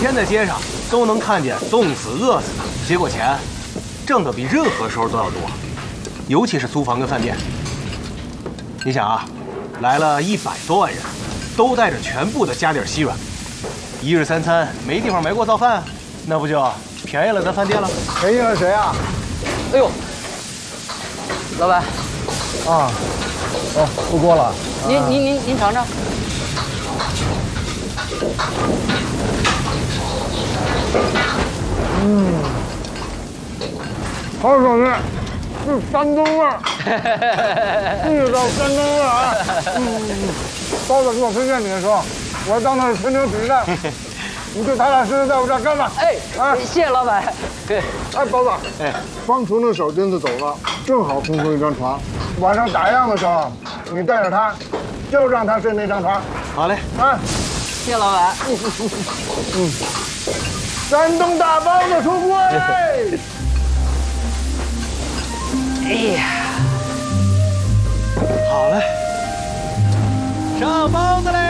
天在街上都能看见冻死、饿死的，结果钱挣得比任何时候都要多，尤其是租房跟饭店。你想啊，来了100多万人，都带着全部的家底稀软，一日3餐没地方埋锅造饭，那不就便宜了咱饭店了？ 便宜了谁啊？ 哎呦，老板， 啊，哦，出锅了。 您尝尝。 好手艺，是山东味儿，地道山东味儿啊！包子给我推荐你的时候，我当他是全球第一代。你就踏踏实实在我这儿干吧。 哎，啊，谢谢老板。 哎，包子，哎，方厨那小金子走了，正好空出一张床。晚上打烊的时候，你带着他，就让他睡那张床。 好嘞， 啊， 谢谢老板。 山东大包子出锅嘞！ 哎呀， 好嘞，上包子嘞！